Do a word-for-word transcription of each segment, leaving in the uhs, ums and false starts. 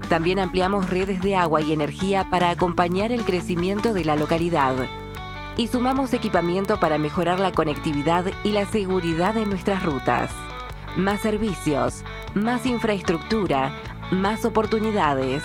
También ampliamos redes de agua y energía para acompañar el crecimiento de la localidad. Y sumamos equipamiento para mejorar la conectividad y la seguridad de nuestras rutas. Más servicios, más infraestructura, más oportunidades.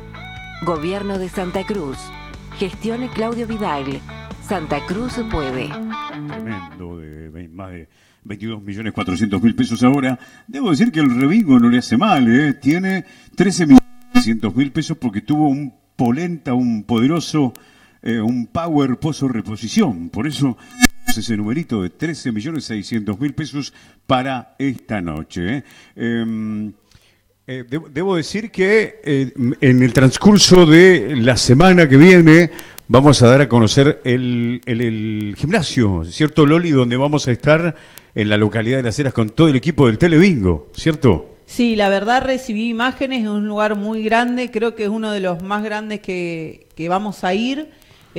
Gobierno de Santa Cruz. Gestión Claudio Vidal. Santa Cruz puede. Tremendo, de más de veintidós millones cuatrocientos mil pesos ahora. Debo decir que el Rebingo no le hace mal, ¿eh? Tiene trece millones seiscientos mil pesos porque tuvo un polenta, un poderoso, eh, un power pozo reposición. Por eso ese numerito de trece millones seiscientos mil pesos para esta noche. ¿eh? Eh, eh, debo, debo decir que eh, en el transcurso de la semana que viene vamos a dar a conocer el, el, el gimnasio, ¿cierto, Loli? Donde vamos a estar en la localidad de Las Heras con todo el equipo del Telebingo, ¿cierto? Sí, la verdad recibí imágenes, es un lugar muy grande, creo que es uno de los más grandes que, que vamos a ir.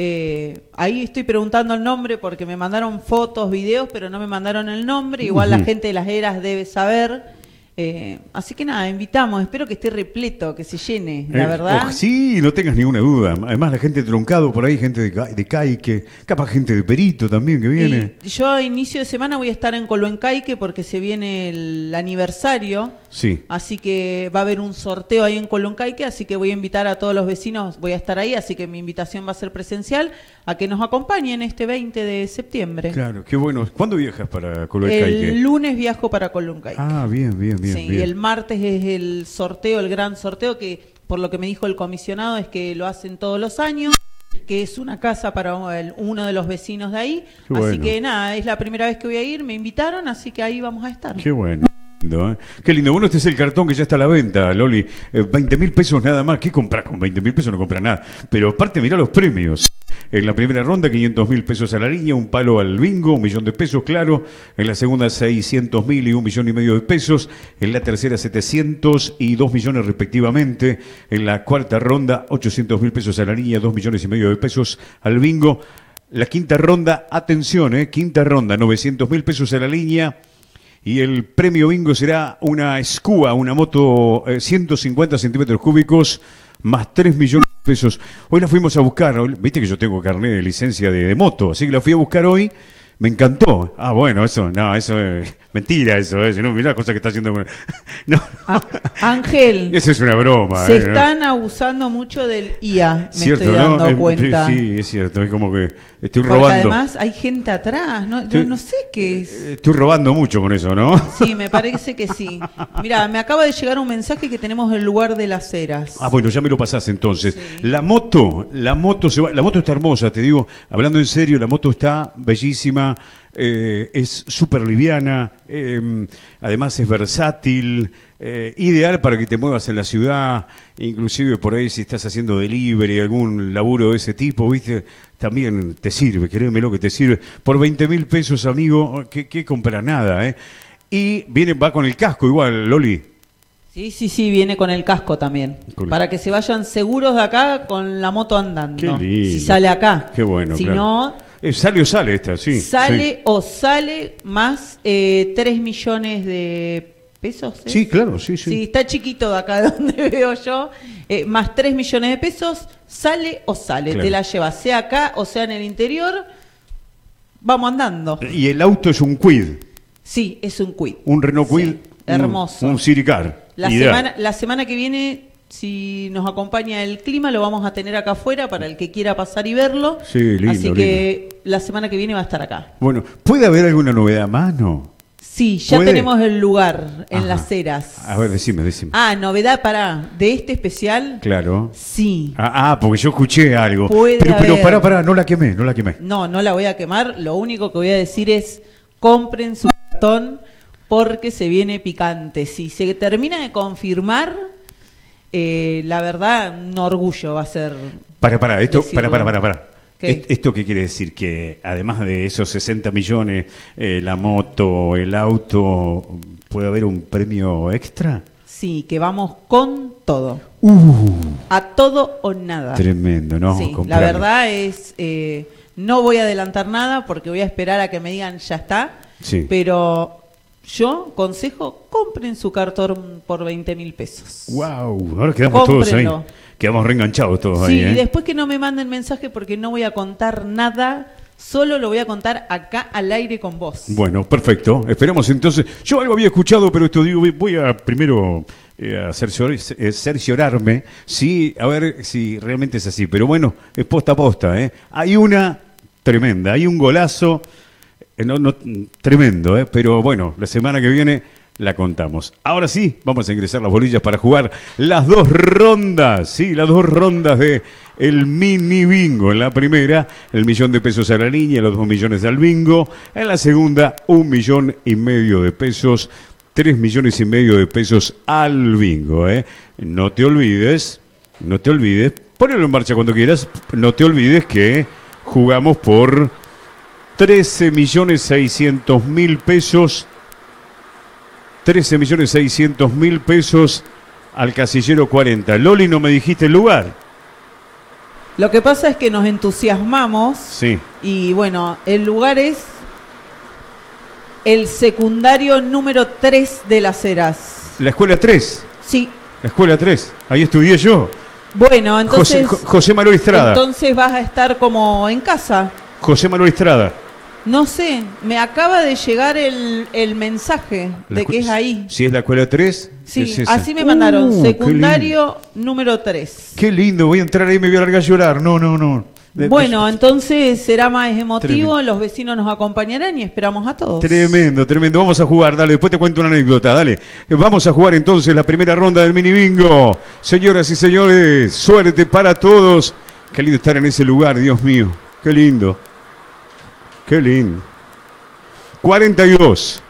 Eh, ahí estoy preguntando el nombre porque me mandaron fotos, videos, pero no me mandaron el nombre. Igual uh-huh. La gente de Las Heras debe saber. Eh, así que nada, invitamos, espero que esté repleto, que se llene, la eh, verdad. Oh, sí, no tengas ninguna duda. Además la gente de Troncado por ahí, gente de, de Caique, capaz gente de Perito también que viene. Y yo a inicio de semana voy a estar en Coloencaique porque se viene el aniversario. Sí. Así que va a haber un sorteo ahí en Coloencaique, así que voy a invitar a todos los vecinos, voy a estar ahí, así que mi invitación va a ser presencial, a que nos acompañen este veinte de septiembre. Claro, qué bueno. ¿Cuándo viajas para Coloencaique? El lunes viajo para Coloencaique. Ah, bien, bien, bien. Sí, bien. Y el martes es el sorteo, el gran sorteo, que por lo que me dijo el comisionado es que lo hacen todos los años, que es una casa para el, uno de los vecinos de ahí. Qué así bueno. Que nada, es la primera vez que voy a ir, me invitaron, así que ahí vamos a estar. Qué bueno. ¿eh? Qué lindo. Bueno, este es el cartón que ya está a la venta, Loli. Eh, veinte mil pesos nada más. ¿Qué compras con veinte mil pesos? No compras nada. Pero aparte, mirá los premios. En la primera ronda, quinientos mil pesos a la línea, un palo al bingo, un millón de pesos, claro. En la segunda, seiscientos mil y un millón y medio de pesos. En la tercera, setecientos y dos millones respectivamente. En la cuarta ronda, ochocientos mil pesos a la línea, dos millones y medio de pesos al bingo. La quinta ronda, atención, eh, quinta ronda, novecientos mil pesos a la línea. Y el premio bingo será una Skua, una moto eh, ciento cincuenta centímetros cúbicos, más tres millones de pesos. Hoy la fuimos a buscar, viste que yo tengo carnet de licencia de, de moto, así que la fui a buscar hoy, me encantó. Ah, bueno, eso, no, eso es mentira, eso, eh, no, mirá la cosa que está haciendo. No. Ah, Ángel. Eso es una broma. Se eh, están ¿no? abusando mucho del I A, me cierto, estoy dando ¿no? cuenta. Sí, es cierto, es como que estoy Porque robando. Además hay gente atrás, no, estoy, yo no sé qué es. Estoy robando mucho con eso, ¿no? Sí, me parece que sí. Mira, me acaba de llegar un mensaje que tenemos el lugar de Las Heras. Ah, bueno, ya me lo pasás entonces. Sí. La moto, la moto se va, la moto está hermosa, te digo, hablando en serio, la moto está bellísima. Eh, es súper liviana, eh, además es versátil, eh, ideal para que te muevas en la ciudad, inclusive por ahí si estás haciendo delivery, algún laburo de ese tipo, viste, también te sirve, créemelo que te sirve. Por veinte mil pesos, amigo, ¿qué, qué compra nada, eh? Y viene, va con el casco igual, Loli. Sí, sí, sí, viene con el casco también. Con... Para que se vayan seguros de acá con la moto andando. Qué lindo. Si sale acá. Qué bueno, si claro. no... Eh, ¿Sale o sale esta? Sí. Sale sí. o sale más eh, tres millones de pesos. ¿eh? Sí, claro, sí, sí. Sí, está chiquito de acá donde veo yo. Eh, más tres millones de pesos, sale o sale. Claro. Te la llevas, sea acá o sea en el interior. Vamos andando. ¿Y el auto es un Kwid? Sí, es un Kwid. Un Renault Kwid. Sí, hermoso. Un, un Siricar. La semana, la semana que viene, si nos acompaña el clima, lo vamos a tener acá afuera para el que quiera pasar y verlo. Sí, lindo. Así que lindo. La semana que viene va a estar acá. Bueno, ¿puede haber alguna novedad más, no? Sí, ya ¿Puede? Tenemos el lugar en Ajá. Las Heras. A ver, decime, decime. Ah, novedad para de este especial. Claro. Sí. Ah, ah porque yo escuché algo. Puede pero, haber. pero pará, pará, no la quemé, no la quemé. No, no la voy a quemar. Lo único que voy a decir es compren su cartón porque se viene picante. Si se termina de confirmar, eh, la verdad, un orgullo va a ser. Para, para, esto, para, para, para, para. ¿Qué? ¿Esto qué quiere decir? Que además de esos sesenta millones, eh, la moto, el auto, ¿puede haber un premio extra? Sí, que vamos con todo. Uh, a todo o nada. Tremendo, ¿no? Sí, comprarlo. la verdad es, eh, no voy a adelantar nada porque voy a esperar a que me digan ya está. Sí. Pero yo, consejo, compren su cartón por veinte mil pesos. Wow, ahora quedamos Cómprenlo. todos ahí. Quedamos reenganchados todos sí, ahí. Sí, ¿eh? Y después que no me manden mensaje porque no voy a contar nada. Solo lo voy a contar acá al aire con vos. Bueno, perfecto. Esperamos entonces. Yo algo había escuchado, pero esto digo, voy a primero eh, a cercior, eh, cerciorarme, sí, a ver si realmente es así. Pero bueno, es posta a posta, ¿eh? Hay una tremenda, hay un golazo, eh, no, no, tremendo, ¿eh? Pero bueno, la semana que viene la contamos. Ahora sí, vamos a ingresar las bolillas para jugar las dos rondas, sí, las dos rondas de el mini bingo. En la primera, el millón de pesos a la línea, los dos millones al bingo. En la segunda, un millón y medio de pesos, tres millones y medio de pesos al bingo, ¿eh? No te olvides, no te olvides, ponelo en marcha cuando quieras, no te olvides que jugamos por trece millones seiscientos mil pesos, trece millones seiscientos mil pesos al casillero cuarenta. Loli, no me dijiste el lugar. Lo que pasa es que nos entusiasmamos. Sí. Y bueno, el lugar es el secundario número tres de Las Heras. ¿La escuela tres? Sí. La escuela tres. Ahí estudié yo. Bueno, entonces... José, José Manuel Estrada. Entonces vas a estar como en casa. José Manuel Estrada. No sé, me acaba de llegar el, el mensaje de que es ahí. ¿Si es la escuela tres? Sí, es así me mandaron, uh, secundario número tres. Qué lindo, voy a entrar ahí y me voy a largar a llorar. No, no, no. De, bueno, de... entonces será más emotivo, tremendo. Los vecinos nos acompañarán y esperamos a todos. Tremendo, tremendo. Vamos a jugar, dale, después te cuento una anécdota, dale. Vamos a jugar entonces la primera ronda del mini bingo. Señoras y señores, suerte para todos. Qué lindo estar en ese lugar, Dios mío. Qué lindo. Qué lindo. cuarenta y dos.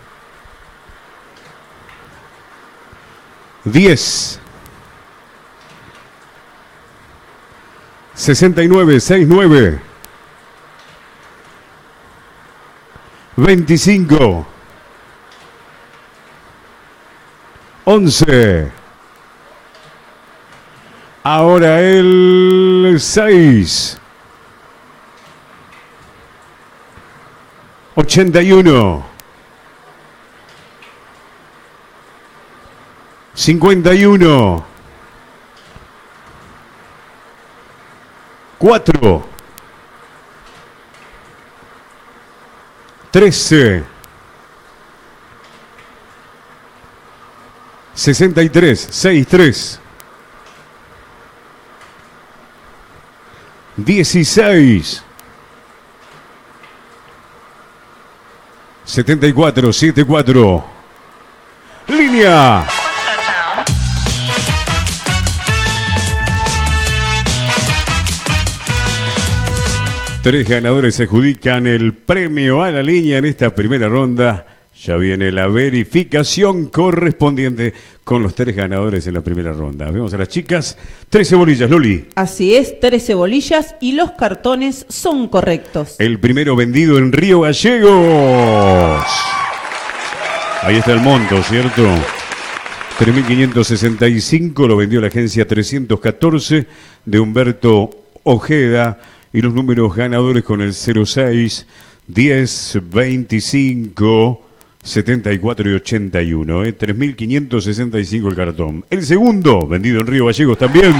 diez. sesenta y nueve, sesenta y nueve. veinticinco. once. Ahora el seis. ochenta y uno. cincuenta y uno. cuatro. trece. sesenta y tres. sesenta y tres. dieciséis. setenta y cuatro, setenta y cuatro. Línea. Tres ganadores se adjudican el premio a la línea en esta primera ronda. Ya viene la verificación correspondiente con los tres ganadores en la primera ronda. Vemos a las chicas. trece bolillas, Loli. Así es, trece bolillas y los cartones son correctos. El primero vendido en Río Gallegos. Ahí está el monto, ¿cierto? tres mil quinientos sesenta y cinco lo vendió la agencia trescientos catorce de Humberto Ojeda. Y los números ganadores con el cero seis, diez, veinticinco, setenta y cuatro y ochenta y uno. ¿eh? tres mil quinientos sesenta y cinco el cartón. El segundo, vendido en Río Gallegos también.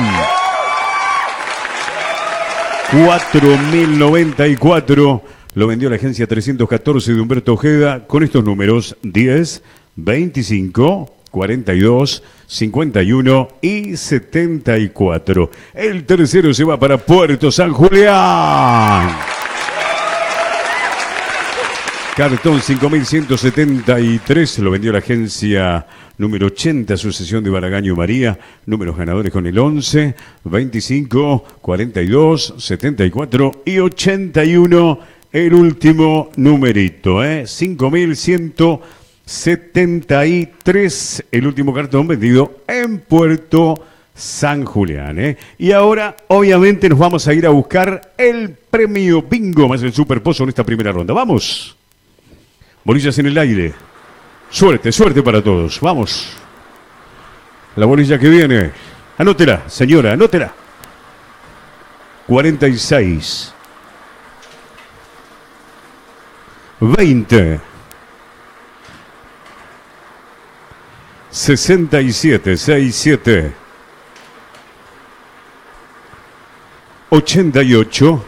cuatro mil noventa y cuatro. Lo vendió la agencia trescientos catorce de Humberto Ojeda con estos números diez, veinticinco, cuarenta y dos, cincuenta y uno y setenta y cuatro. El tercero se va para Puerto San Julián. Cartón cinco mil ciento setenta y tres lo vendió la agencia número ochenta, Sucesión de Baragaño María. Números ganadores con el once, veinticinco, cuarenta y dos, setenta y cuatro y ochenta y uno. El último numerito, ¿eh? cinco mil ciento setenta y tres, el último cartón vendido en Puerto San Julián. ¿eh? Y ahora, obviamente, nos vamos a ir a buscar el premio bingo más el superpozo en esta primera ronda. ¡Vamos! Bolillas en el aire. Suerte, suerte para todos. ¡Vamos! La bolilla que viene. Anótela, señora, anótela. cuarenta y seis. veinte. sesenta y siete, sesenta y siete. ochenta y ocho.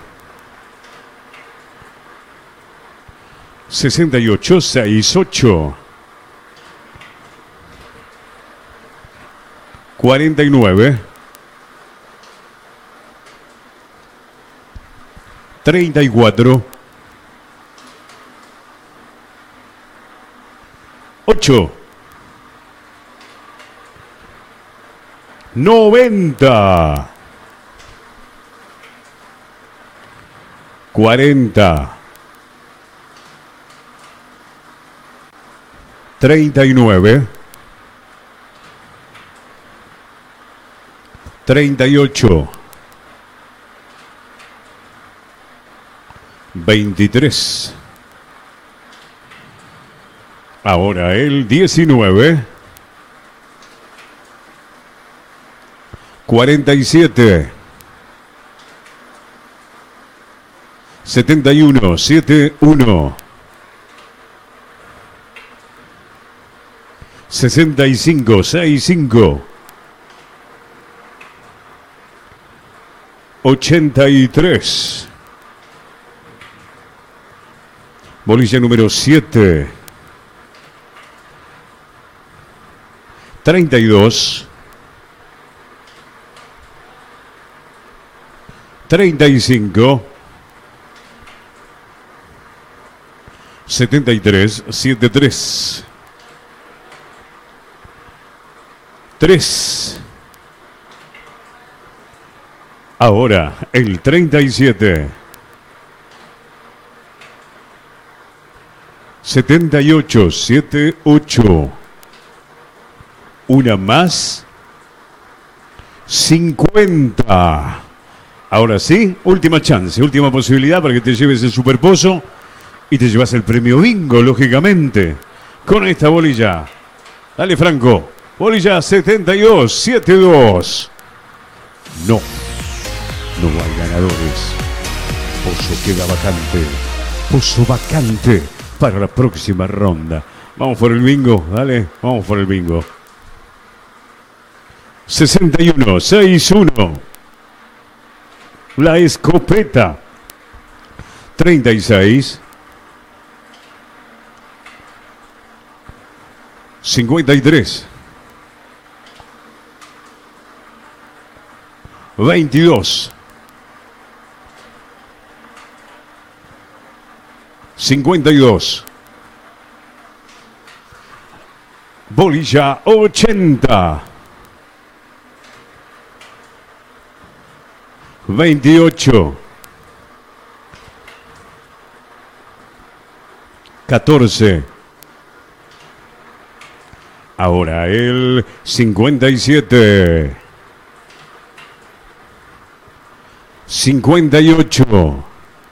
sesenta y ocho, sesenta y ocho. cuarenta y nueve. treinta y cuatro. ocho. noventa. cuarenta. treinta y nueve. treinta y ocho. veintitrés. Ahora el diecinueve. cuarenta y siete. setenta y uno, setenta y uno. sesenta y cinco, sesenta y cinco. ochenta y tres. Bolilla número siete. treinta y dos. treinta y cinco. setenta y tres, setenta y tres. tres. Ahora el treinta y siete. setenta y ocho, setenta y ocho. Una más. cincuenta. Ahora sí, última chance, última posibilidad para que te lleves el superpozo y te llevas el premio bingo, lógicamente, con esta bolilla. Dale, Franco. Bolilla setenta y dos, setenta y dos. No, no hay ganadores. Pozo queda vacante. Pozo vacante para la próxima ronda. Vamos por el bingo, dale, vamos por el bingo. sesenta y uno, sesenta y uno. La escopeta. treinta y seis. cincuenta y tres. veintidós. cincuenta y dos. Bolilla ochenta. veintiocho. catorce. Ahora el cincuenta y siete. cincuenta y ocho.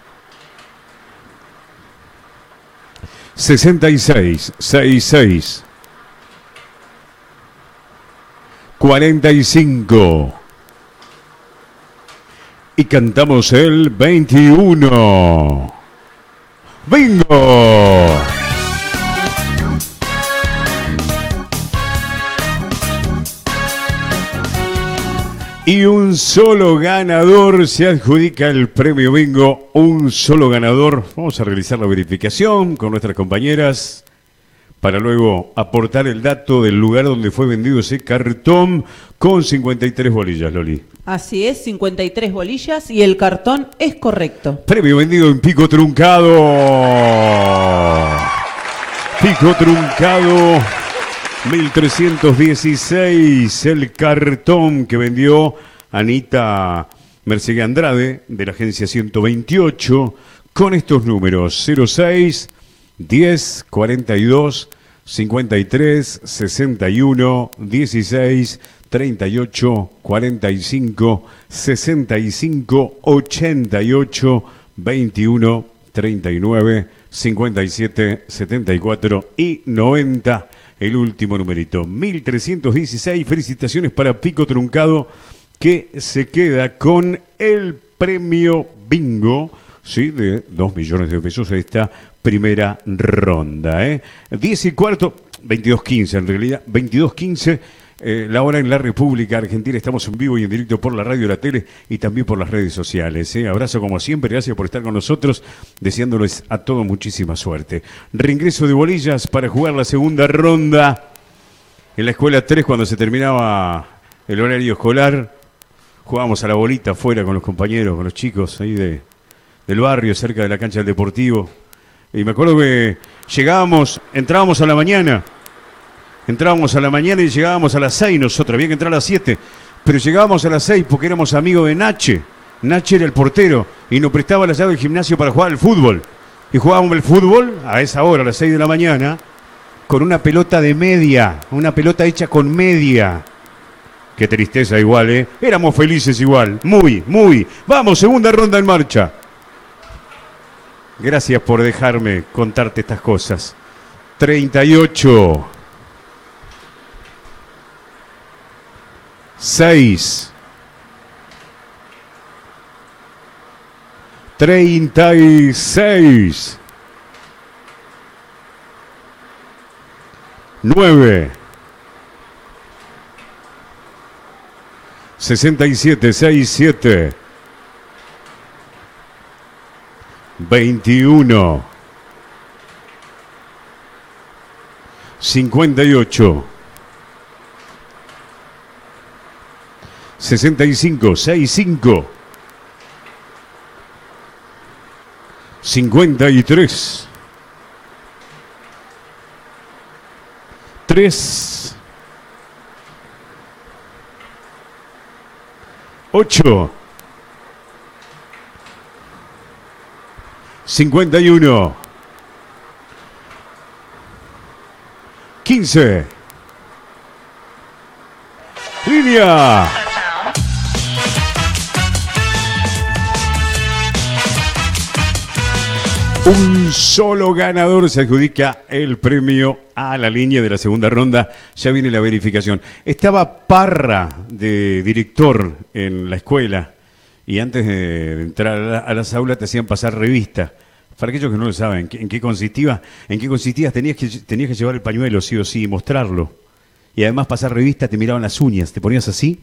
sesenta y seis. sesenta y seis. cuarenta y cinco. Y cantamos el veintiuno. ¡Bingo! Y un solo ganador se adjudica el premio bingo. Un solo ganador. Vamos a realizar la verificación con nuestras compañeras para luego aportar el dato del lugar donde fue vendido ese cartón con cincuenta y tres bolillas, Loli. Así es, cincuenta y tres bolillas y el cartón es correcto. Premio vendido en Pico Truncado. Pico Truncado. mil trescientos dieciséis, el cartón que vendió Anita Mercedes Andrade de la agencia ciento veintiocho con estos números cero seis, diez, cuarenta y dos, cincuenta y tres, sesenta y uno, dieciséis, treinta y ocho, cuarenta y cinco, sesenta y cinco, ochenta y ocho, veintiuno, treinta y nueve, cincuenta y siete, setenta y cuatro y noventa. El último numerito, mil trescientos dieciséis. Felicitaciones para Pico Truncado, que se queda con el premio bingo, ¿sí? De dos millones de pesos a esta primera ronda, ¿eh? diez y cuarto. veintidós quince en realidad, veintidós quince, eh, la hora en la República Argentina. Estamos en vivo y en directo por la radio, la tele y también por las redes sociales. ¿eh? Abrazo como siempre, gracias por estar con nosotros, deseándoles a todos muchísima suerte. Reingreso de bolillas para jugar la segunda ronda en la escuela tres cuando se terminaba el horario escolar. Jugábamos a la bolita afuera con los compañeros, con los chicos ahí de, del barrio, cerca de la cancha del Deportivo. Y me acuerdo que llegábamos, entrábamos a la mañana, entrábamos a la mañana y llegábamos a las seis nosotros, había que entrar a las siete, pero llegábamos a las seis porque éramos amigos de Nache. Nache era el portero y nos prestaba la llave del gimnasio para jugar al fútbol. Y jugábamos el fútbol a esa hora, a las seis de la mañana, con una pelota de media, una pelota hecha con media. Qué tristeza igual, ¿eh? Éramos felices igual. Muy, muy. Vamos, segunda ronda en marcha. Gracias por dejarme contarte estas cosas. treinta y ocho. seis. treinta y seis. nueve. sesenta y siete, sesenta y siete. veintiuno. cincuenta y ocho. sesenta y cinco, sesenta y cinco. cincuenta y tres. tres. ocho. cincuenta y uno. quince. Línea. Un solo ganador se adjudica el premio a la línea de la segunda ronda. Ya viene la verificación. Estaba Parra de director en la escuela y antes de entrar a, la, a las aulas te hacían pasar revista. Para aquellos que no lo saben, ¿en qué consistía? ¿En qué consistía? Tenías que, tenías que llevar el pañuelo sí o sí y mostrarlo. Y además pasar revista, te miraban las uñas, te ponías así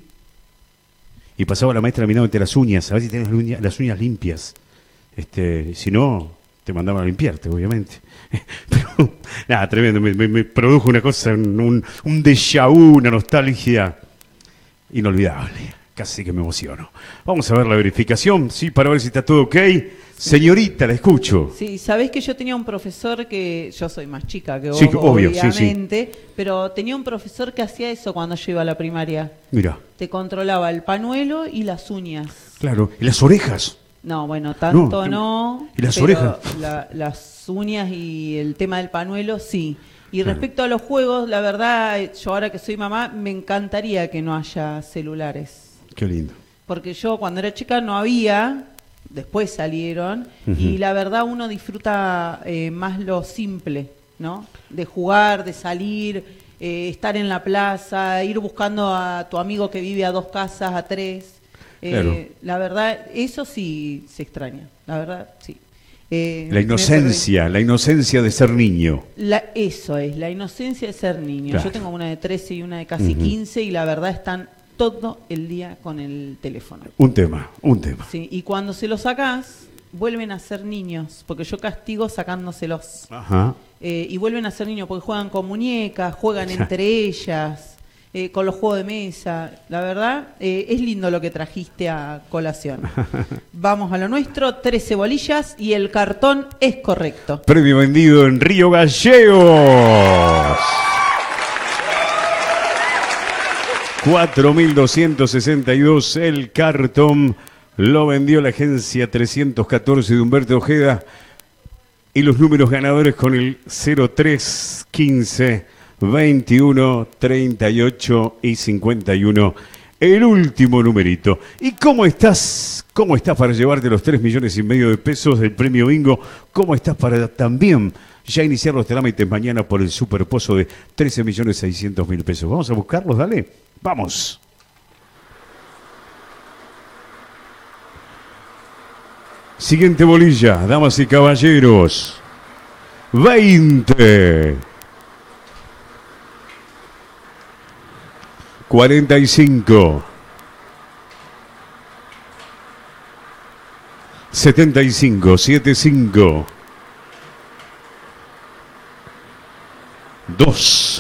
y pasaba la maestra mirándote las uñas, a ver si tenías las uñas, las uñas limpias. Este, si no, te mandaban a limpiarte, obviamente. Pero, nada, tremendo, me, me, me produjo una cosa, un, un déjà vu, una nostalgia inolvidable. Casi que me emociono. Vamos a ver la verificación, sí, para ver si está todo ok. Señorita, la escucho. Sí, sabés que yo tenía un profesor que, yo soy más chica que vos, sí, obvio, obviamente, sí, sí. Pero tenía un profesor que hacía eso cuando yo iba a la primaria. Mira. Te controlaba el pañuelo y las uñas. Claro, y las orejas. No, bueno, tanto no. no ¿Y las pero orejas? La, las uñas y el tema del pañuelo, sí. Y claro. Respecto a los juegos, la verdad, yo ahora que soy mamá, me encantaría que no haya celulares. Qué lindo. Porque yo cuando era chica no había, después salieron, uh-huh. Y la verdad uno disfruta eh, más lo simple, ¿no? De jugar, de salir, eh, estar en la plaza, ir buscando a tu amigo que vive a dos casas, a tres. Eh, claro. La verdad, eso sí se extraña, la verdad, sí. Eh, la inocencia, la inocencia de ser niño. La, eso es, la inocencia de ser niño. Claro. Yo tengo una de trece y una de casi uh-huh. quince y la verdad están todo el día con el teléfono. Un tema, un tema. Sí, y cuando se los sacás, vuelven a ser niños, porque yo castigo sacándoselos. Ajá. Eh, y vuelven a ser niños porque juegan con muñecas, juegan entre ellas, eh, con los juegos de mesa. La verdad, eh, es lindo lo que trajiste a colación. Vamos a lo nuestro, trece bolillas y el cartón es correcto. Premio vendido en Río Gallegos. cuatro mil doscientos sesenta y dos el cartón lo vendió la agencia trescientos catorce de Humberto Ojeda y los números ganadores con el cero tres, quince, veintiuno, treinta y ocho y cincuenta y uno. El último numerito. ¿Y cómo estás? ¿Cómo estás para llevarte los tres millones y medio de pesos del premio bingo? ¿Cómo estás para también ya iniciar los trámites mañana por el superpozo de trece millones seiscientos mil pesos? Vamos a buscarlos, dale. Vamos. Siguiente bolilla, damas y caballeros. veinte. cuarenta y cinco, setenta y cinco, setenta y cinco, dos,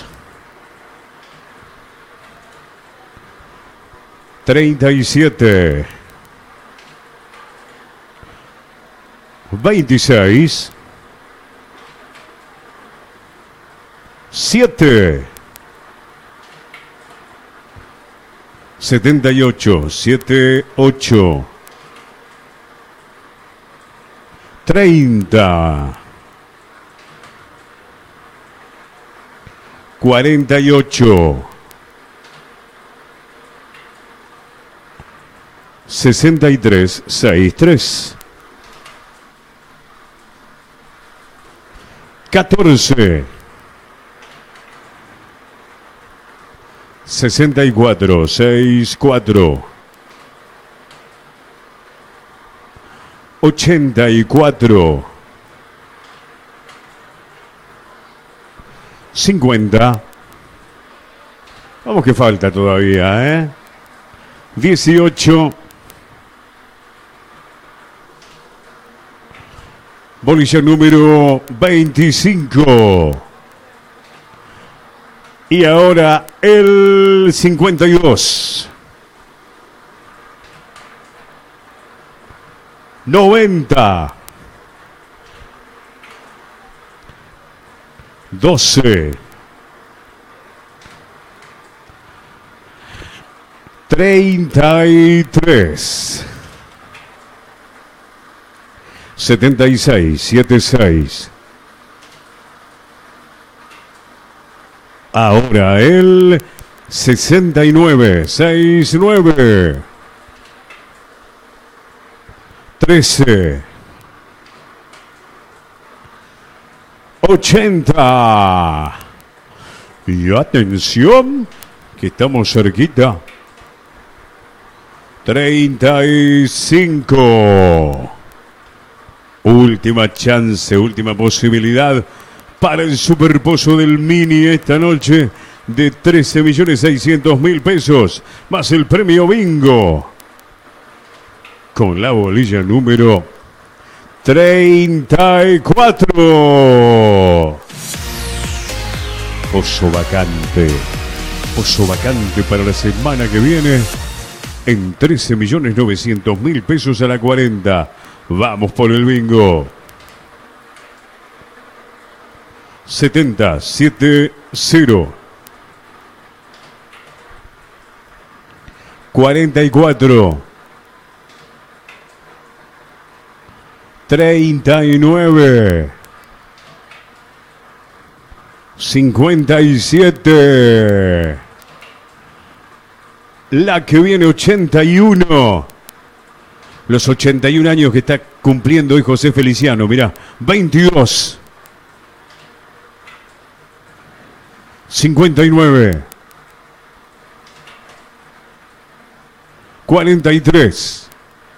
treinta y siete, veintiséis, siete, setenta y ocho, setenta y ocho, treinta, cuarenta y ocho, sesenta y tres, sesenta y tres, catorce, sesenta y cuatro, sesenta y cuatro, ochenta y cuatro, cincuenta. Vamos que falta todavía, ¿eh? dieciocho. Bolilla número veinticinco. Y ahora el cincuenta y dos. noventa. doce. treinta y tres. setenta y seis, setenta y seis. Ahora el sesenta y nueve, sesenta y nueve. trece. ochenta. Y atención, que estamos cerquita. treinta y cinco. Última chance, última posibilidad para el superpozo del Mini esta noche de trece millones seiscientos mil pesos, más el premio bingo. Con la bolilla número treinta y cuatro. Oso vacante. Oso vacante para la semana que viene en trece millones novecientos mil pesos a la cuarenta. Vamos por el bingo. setenta, setenta, cero. cuarenta y cuatro. treinta y nueve. cincuenta y siete. La que viene ochenta y uno. Los ochenta y un años que está cumpliendo hoy José Feliciano, mirá, veintidós. cincuenta y nueve. cuarenta y tres.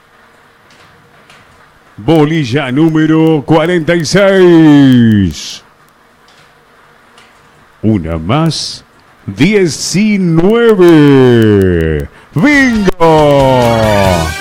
Bolilla número cuarenta y seis. Una más. diecinueve. ¡Bingo!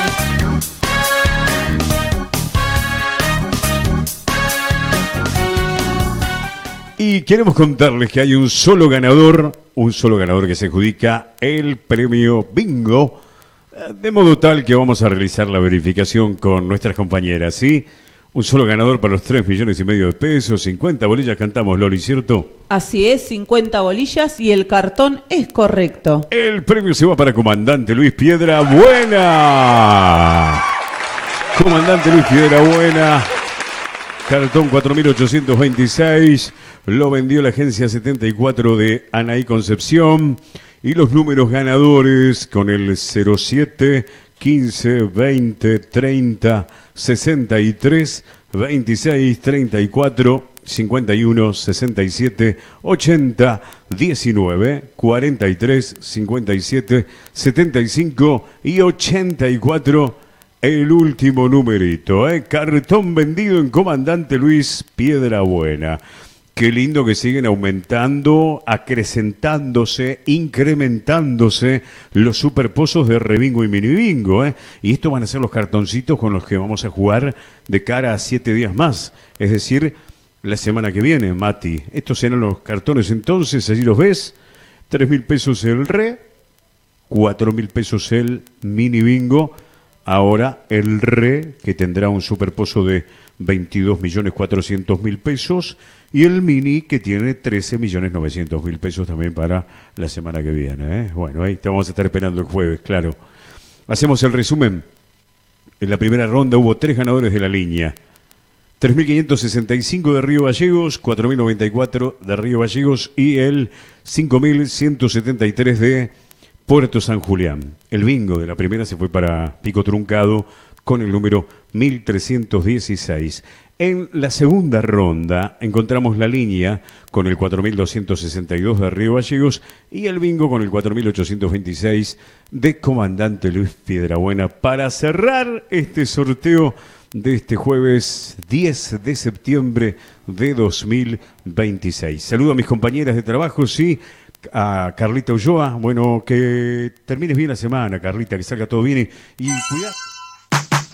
Y queremos contarles que hay un solo ganador, un solo ganador que se adjudica el premio bingo, de modo tal que vamos a realizar la verificación con nuestras compañeras, ¿sí? Un solo ganador para los tres millones y medio de pesos, cincuenta bolillas cantamos, Loli, ¿cierto? Así es, cincuenta bolillas y el cartón es correcto. El premio se va para Comandante Luis Piedrabuena. Comandante Luis Piedrabuena. Cartón cuatro mil ochocientos veintiséis, lo vendió la agencia setenta y cuatro de Anaí Concepción. Y los números ganadores con el cero siete, quince, veinte, treinta, sesenta y tres, veintiséis, treinta y cuatro, cincuenta y uno, sesenta y siete, ochenta, diecinueve, cuarenta y tres, cincuenta y siete, setenta y cinco y ochenta y cuatro. El último numerito, ¿eh? Cartón vendido en Comandante Luis Piedrabuena. Qué lindo que siguen aumentando, acrecentándose, incrementándose los superpozos de Rebingo y Minibingo, ¿eh? Y estos van a ser los cartoncitos con los que vamos a jugar de cara a siete días más. Es decir, la semana que viene, Mati. Estos serán los cartones entonces, allí los ves. Tres mil pesos el Re, cuatro mil pesos el Minibingo. Ahora el Re, que tendrá un superpozo de veintidós millones cuatrocientos mil pesos, y el Mini, que tiene trece millones novecientos mil pesos también para la semana que viene, ¿eh? Bueno, ahí te vamos a estar esperando el jueves, claro. Hacemos el resumen. En la primera ronda hubo tres ganadores de la línea. tres mil quinientos sesenta y cinco de Río Gallegos, cuatro mil noventa y cuatro de Río Gallegos y el cinco mil ciento setenta y tres de Puerto San Julián. El bingo de la primera se fue para Pico Truncado con el número mil trescientos dieciséis. En la segunda ronda encontramos la línea con el cuatro mil doscientos sesenta y dos de Río Gallegos y el bingo con el cuatro mil ochocientos veintiséis de Comandante Luis Piedrabuena para cerrar este sorteo de este jueves diez de septiembre de dos mil veintiséis. Saludo a mis compañeras de trabajo, sí, a Carlita Ulloa. Bueno, que termines bien la semana, Carlita, que salga todo bien y, y cuidado.